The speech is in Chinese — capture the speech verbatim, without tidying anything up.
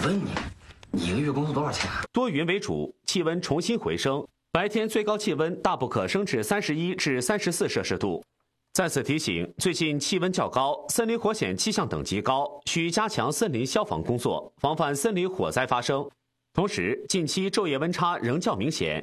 问你，你一个月工作多少钱啊？ 多云为主，气温重新回升，白天最高气温大不可升至三十一至三十四摄氏度。在此提醒，最近气温较高，森林火险气象等级高，需加强森林消防工作，防范森林火灾发生。同时，近期昼夜温差仍较明显，